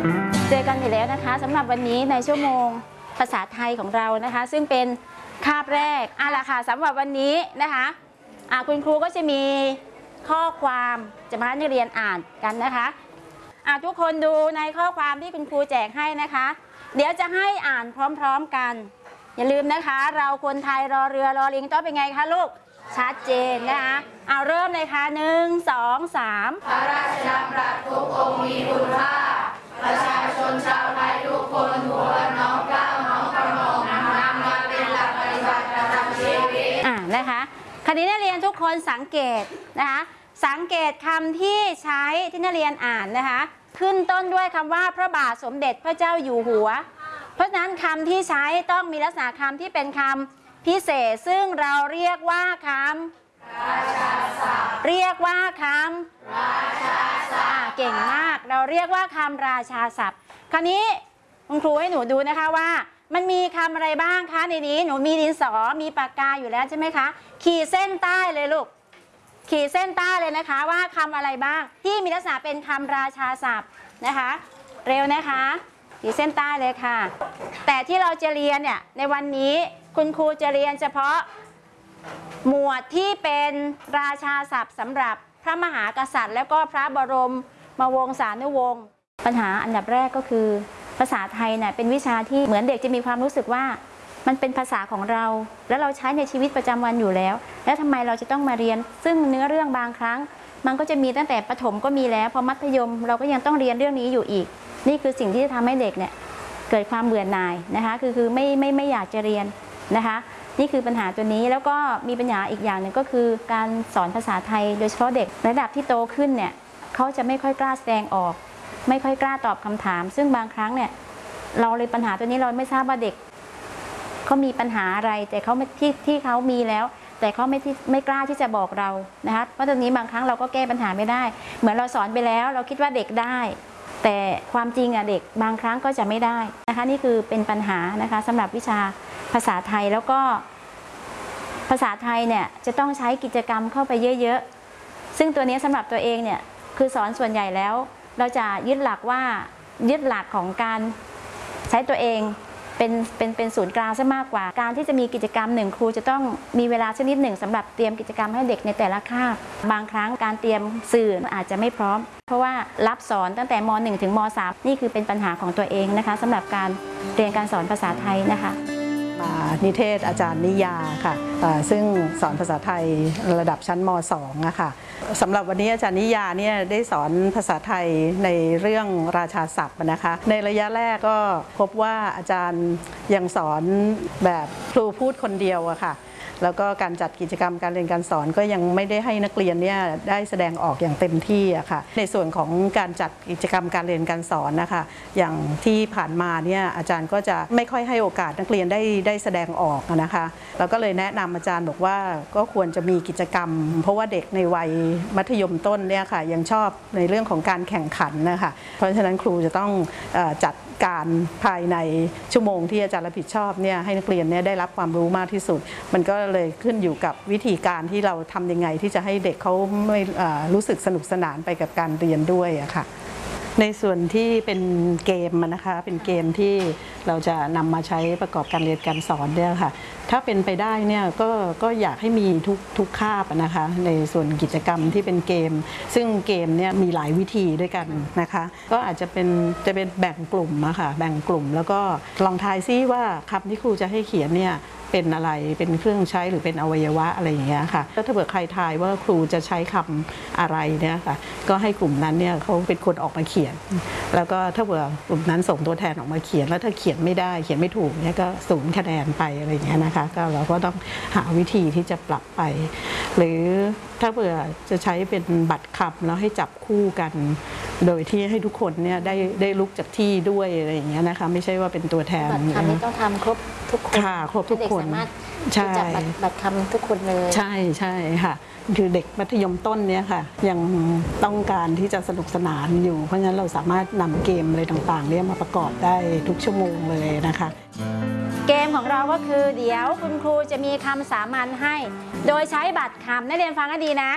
เจอกันอีกแล้วนะคะสำหรับวันนี้ในชั่วโมงภาษาไทยของเรานะคะซึ่งเป็นคาบแรกล่ะค่ะสำหรับวันนี้นะคะคุณครูก็จะมีข้อความจะมาให้นักเรียนอ่านกันนะคะทุกคนดูในข้อความที่คุณครูแจกให้นะคะเดี๋ยวจะให้อ่านพร้อมๆกันอย่าลืมนะคะเราคนไทยรอเรือรอลิงต้องเป็นไงคะลูกชัดเจนนะคะเริ่มเลยค่ะ1 2 3 พระราชดำรัสทุกองค์มีคุณค่าประชาชนชาวไทยทุกคนควรน้อมเกล้าน้อมกระหม่อมนำมาเป็นหลักปฏิบัติประจำชีวิตนะคะคราวนี้นักเรียนทุกคนสังเกตนะคะสังเกตคำที่ใช้ที่นักเรียนอ่านนะคะขึ้นต้นด้วยคำว่าพระบาทสมเด็จพระเจ้าอยู่หัวเพราะฉะนั้นคำที่ใช้ต้องมีลักษณะคำที่เป็นคำพิเศษซึ่งเราเรียกว่าคำราชาศัพท์เรียกว่าคำราชาศัพท์เก่งมากเราเรียกว่าคำราชาศัพท์คราวนี้คุณครูให้หนูดูนะคะว่ามันมีคำอะไรบ้างคะในนี้หนูมีดินสอมีปากกาอยู่แล้วใช่ไหมคะขีดเส้นใต้เลยลูกขีดเส้นใต้เลยนะคะว่าคำอะไรบ้างที่มีลักษณะเป็นคำราชาศัพท์นะคะเร็วนะคะขีดเส้นใต้เลยค่ะแต่ที่เราจะเรียนเนี่ยในวันนี้คุณครูจะเรียนเฉพาะหมวดที่เป็นราชาศัพท์สำหรับพระมหากษัตริย์แล้วก็พระบรมวงศานุวงศ์ปัญหาอันดับแรกก็คือภาษาไทยเนี่ยเป็นวิชาที่เหมือนเด็กจะมีความรู้สึกว่ามันเป็นภาษาของเราแล้วเราใช้ในชีวิตประจำวันอยู่แล้วแล้วทำไมเราจะต้องมาเรียนซึ่งเนื้อเรื่องบางครั้งมันก็จะมีตั้งแต่ประถมก็มีแล้วพอมัธยมเราก็ยังต้องเรียนเรื่องนี้อยู่อีกนี่คือสิ่งที่จะทำให้เด็กเนี่ยเกิดความเบื่อหน่ายนะคะคือไม่อยากจะเรียนนะคะนี่คือปัญหาตัวนี้แล้วก็มีปัญหาอีกอย่างหนึ่งก็คือการสอนภาษาไทยโดยเฉพาะเด็กระดับที่โตขึ้นเนี่ยเขาจะไม่ค่อยกล้าแสดงออกไม่ค่อยกล้าตอบคำถามซึ่งบางครั้งเนี่ยเราเลยปัญหาตัวนี้เราไม่ทราบว่าเด็กเขามีปัญหาอะไรแต่เขาที่เขามีแล้วแต่เขาไม่กล้าที่จะบอกเรานะคะเพราะตอนนี้บางครั้งเราก็แก้ปัญหาไม่ได้เหมือนเราสอนไปแล้วเราคิดว่าเด็กได้แต่ความจริงเด็กบางครั้งก็จะไม่ได้นะคะนี่คือเป็นปัญหานะคะสำหรับวิชาภาษาไทยแล้วก็ภาษาไทยเนี่ยจะต้องใช้กิจกรรมเข้าไปเยอะๆซึ่งตัวนี้สำหรับตัวเองเนี่ยคือสอนส่วนใหญ่แล้วเราจะยึดหลักของการใช้ตัวเองเป็นศูนย์กลางซะมากกว่าการที่จะมีกิจกรรมหนึ่งครูจะต้องมีเวลาชนิดหนึ่งสำหรับเตรียมกิจกรรมให้เด็กในแต่ละคาบบางครั้งการเตรียมสื่ออาจจะไม่พร้อมเพราะว่ารับสอนตั้งแต่ม.1 ถึงม.3 นี่คือเป็นปัญหาของตัวเองนะคะสำหรับการเรียนการสอนภาษาไทยนะคะนิเทศอาจารย์นิยาค่ะซึ่งสอนภาษาไทยระดับชั้นม.2 นะคะสำหรับวันนี้อาจารย์นิยาเนี่ยได้สอนภาษาไทยในเรื่องราชาศัพท์นะคะในระยะแรกก็พบว่าอาจารย์ยังสอนแบบครูพูดคนเดียวอะค่ะแล้วก็การจัดกิจกรรมการเรียนการสอนก็ยังไม่ได้ให้นักเรียนเนี่ยได้แสดงออกอย่างเต็มที่อะค่ะในส่วนของการจัดกิจกรรมการเรียนการสอนนะคะอย่างที่ผ่านมาเนี่ยอาจารย์ก็จะไม่ค่อยให้โอกาสนักเรียนได้แสดงออกนะคะเราก็เลยแนะนำอาจารย์บอกว่าก็ควรจะมีกิจกรรมเพราะว่าเด็กในวัยมัธยมต้นเนี่ยค่ะยังชอบในเรื่องของการแข่งขันนะคะเพราะฉะนั้นครูจะต้องจัดการภายในชั่วโมงที่อาจารย์รับผิดชอบเนี่ยให้นักเรียนเนี่ยได้รับความรู้มากที่สุดมันก็เลยขึ้นอยู่กับวิธีการที่เราทำยังไงที่จะให้เด็กเขาไม่รู้สึกสนุกสนานไปกับการเรียนด้วยอะค่ะในส่วนที่เป็นเกมนะคะเป็นเกมที่เราจะนำมาใช้ประกอบการเรียนการสอนเนี่ยค่ะถ้าเป็นไปได้เนี่ยก็อยากให้มีทุกคาบนะคะในส่วนกิจกรรมที่เป็นเกมซึ่งเกมเนี่ยมีหลายวิธีด้วยกันนะคะก็อาจจะเป็นแบ่งกลุ่มอะค่ะแบ่งกลุ่มแล้วก็ลองทายซิว่าคำที่ครูจะให้เขียนเนี่ยเป็นอะไรเป็นเครื่องใช้หรือเป็นอวัยวะอะไรอย่างเงี้ยค่ะถ้าเผื่อใครทายว่าครูจะใช้คำอะไรเนี่ยค่ะก็ให้กลุ่มนั้นเนี่ยเขาเป็นคนออกมาเขียนแล้วก็ถ้าเผื่อกลุ่มนั้นส่งตัวแทนออกมาเขียนแล้วถ้าเขียนไม่ได้เขียนไม่ถูกเนี่ยก็0 คะแนนไปอะไรอย่างเงี้ยนะคะก็เราก็ต้องหาวิธีที่จะปรับไปหรือถ้าเผื่อจะใช้เป็นบัตรคำแล้วให้จับคู่กันโดยที่ให้ทุกคนเนี่ยได้ลุกจากที่ด้วยอะไรอย่างเงี้ยนะคะไม่ใช่ว่าเป็นตัวแทนบัตรคำนี้ต้องทำครบทุกคนค่ะครบทุกคนสามารถจับบัตรคำทุกคนเลยใช่ค่ะคือเด็กมัธยมต้นเนี่ยค่ะยังต้องการที่จะสนุกสนานอยู่เพราะฉะนั้นเราสามารถนำเกมอะไรต่างๆเนี่ยมาประกอบได้ทุกชั่วโมงเลยนะคะเกมของเราก็คือเดี๋ยวคุณครูจะมีคำสามัญให้โดยใช้บัตรคำนักเรียนฟังให้ดีนะ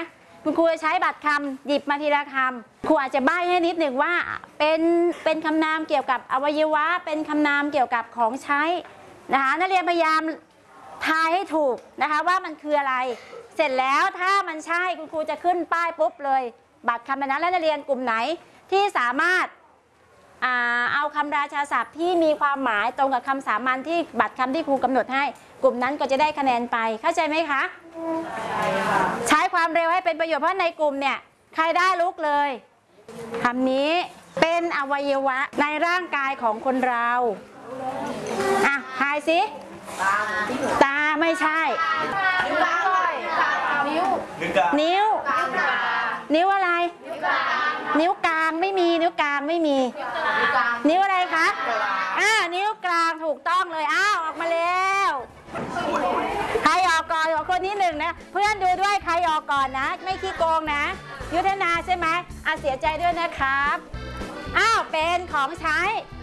คุณครูจะใช้บัตรคำหยิบมาทีละคำครูอาจจะใบ้ให้นิดหนึ่งว่าเป็นคำนามเกี่ยวกับอวัยวะเป็นคำนามเกี่ยวกับของใช้นะคะนักเรียนพยายามทายให้ถูกนะคะว่ามันคืออะไรเสร็จแล้วถ้ามันใช่คุณครูจะขึ้นป้ายปุ๊บเลยบัตรคำนั้นและนักเรียนกลุ่มไหนที่สามารถเอาคำราชาศัพท์ที่มีความหมายตรงกับคำสามัญที่บัตรคำที่ครูกำหนดให้กลุ่มนั้นก็จะได้คะแนนไปเข้าใจไหมคะใช้ความเร็วให้เป็นประโยชน์เพราะในกลุ่มเนี่ยใครได้ลุกเลยคำนี้เป็นอวัยวะในร่างกายของคนเราทายสิตาไม่ใช่นิ้วอะไรนิ้วกลางไม่มีนิ้วกลางไม่มีนิ้วอะไรคะนิ้วกลางถูกต้องเลยออกมาแล้วใครออกก่อนของคนนี้หนึ่งนะเพื่อนดูด้วยใครออกก่อนนะไม่ขี้โกงนะยุทธนาใช่ไหมเสียใจด้วยนะครับเป็นของใช้